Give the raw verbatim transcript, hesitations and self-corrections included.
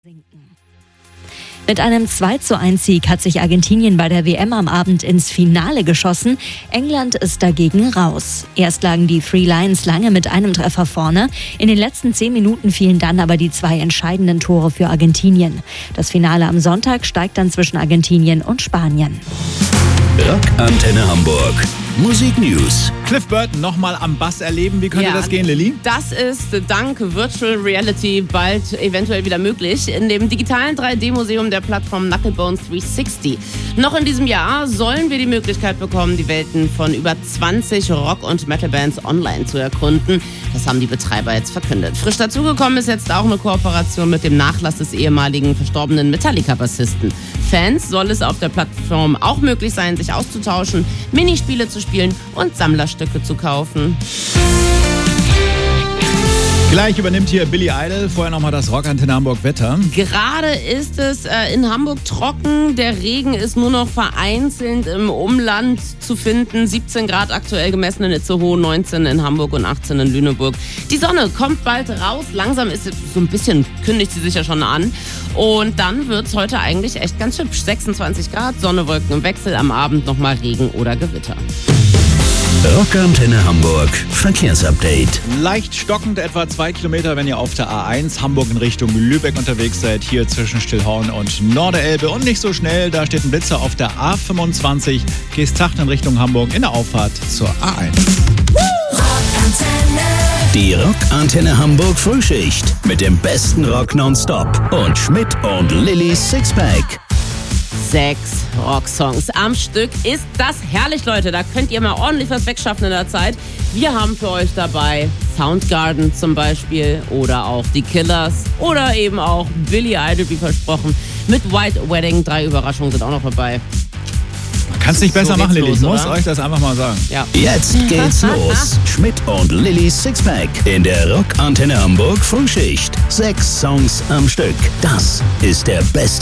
sinken. Mit einem zwei zu eins Sieg hat sich Argentinien bei der W M am Abend ins Finale geschossen. England ist dagegen raus. Erst lagen die Three Lions lange mit einem Treffer vorne. In den letzten zehn Minuten fielen dann aber die zwei entscheidenden Tore für Argentinien. Das Finale am Sonntag steigt dann zwischen Argentinien und Spanien. Rockantenne Hamburg. Musik News. Cliff Burton nochmal am Bass erleben. Wie könnte Ja, das gehen, Lilly? Das ist dank Virtual Reality bald eventuell wieder möglich in dem digitalen drei D Museum der Plattform Knucklebones dreihundertsechzig. Noch in diesem Jahr sollen wir die Möglichkeit bekommen, die Welten von über zwanzig Rock- und Metal-Bands online zu erkunden. Das haben die Betreiber jetzt verkündet. Frisch dazugekommen ist jetzt auch eine Kooperation mit dem Nachlass des ehemaligen verstorbenen Metallica-Bassisten. Fans soll es auf der Plattform auch möglich sein, sich auszutauschen, Minispiele zu spielen und Sammlerstücke zu kaufen. Gleich übernimmt hier Billy Idol. Vorher nochmal das Rockantenne Hamburg Wetter. Gerade ist es äh, in Hamburg trocken. Der Regen ist nur noch vereinzelt im Umland zu finden. siebzehn Grad aktuell gemessen in Itzehoe, neunzehn in Hamburg und achtzehn in Lüneburg. Die Sonne kommt bald raus. Langsam ist es so ein bisschen, kündigt sie sich ja schon an. Und dann wird es heute eigentlich echt ganz hübsch. sechsundzwanzig Grad, Sonne, Wolken im Wechsel. Am Abend nochmal Regen oder Gewitter. Rockantenne Hamburg. Verkehrsupdate. Leicht stockend, etwa zwei Kilometer, wenn ihr auf der A eins Hamburg in Richtung Lübeck unterwegs seid. Hier zwischen Stillhorn und Norderelbe. Und nicht so schnell, da steht ein Blitzer auf der A fünfundzwanzig. Geesthacht in Richtung Hamburg in der Auffahrt zur A eins. Die Rockantenne Hamburg Frühschicht. Mit dem besten Rock nonstop. Und Schmidt und Lillys Sixpack. Sechs Rocksongs am Stück. Ist das herrlich, Leute. Da könnt ihr mal ordentlich was wegschaffen in der Zeit. Wir haben für euch dabei Soundgarden zum Beispiel oder auch die Killers oder eben auch Billy Idol, wie versprochen. Mit White Wedding. Drei Überraschungen sind auch noch dabei. Kannst nicht besser So machen, geht's Lilly. Ich los, muss oder? euch das einfach mal sagen. Ja. Jetzt geht's los. Schmidt und Lillys Sixpack in der Rockantenne Hamburg Frühschicht. Sechs Songs am Stück. Das ist der beste